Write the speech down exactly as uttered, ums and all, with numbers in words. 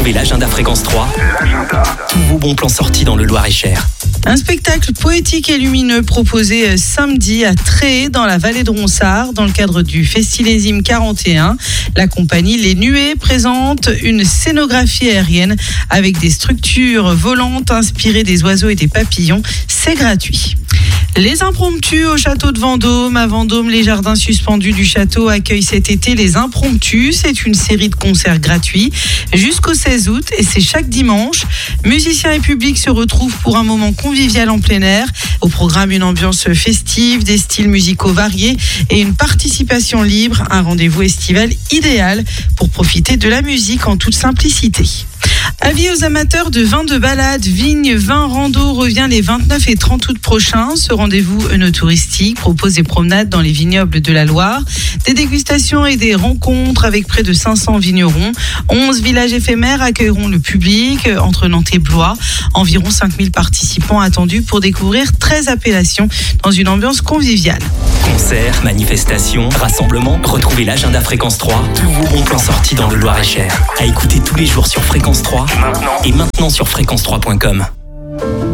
Retrouvez l'agenda Fréquence trois. L'agenda. Tous vos bons plans sortis dans le Loir-et-Cher. Un spectacle poétique et lumineux proposé samedi à Tré dans la vallée de Ronsard dans le cadre du Festilésime quarante et un. La compagnie Les Nuées présente une scénographie aérienne avec des structures volantes inspirées des oiseaux et des papillons. C'est gratuit. Les impromptus au château de Vendôme. À Vendôme, les jardins suspendus du château accueillent cet été les impromptus. C'est une série de concerts gratuits jusqu'au seize août et c'est chaque dimanche. Musiciens et public se retrouvent pour un moment convivial en plein air. Au programme, une ambiance festive, des styles musicaux variés et une participation libre. Un rendez-vous estival idéal pour profiter de la musique en toute simplicité. Avis aux amateurs de vins de balade, Vignes, Vins, Rando revient les vingt-neuf et trente août prochains. Ce rendez-vous œnotouristique propose des promenades dans les vignobles de la Loire, des dégustations et des rencontres avec près de cinq cents vignerons. onze villages éphémères accueilleront le public entre Nantes et Blois. Environ cinq mille participants attendus pour découvrir treize appellations dans une ambiance conviviale. Concerts, manifestations, rassemblements, retrouvez l'agenda Fréquence trois. Tous vos bons plans sortis dans le Loir-et-Cher. À écouter tous les jours sur Fréquence trois. Maintenant. Et maintenant sur fréquence trois point com.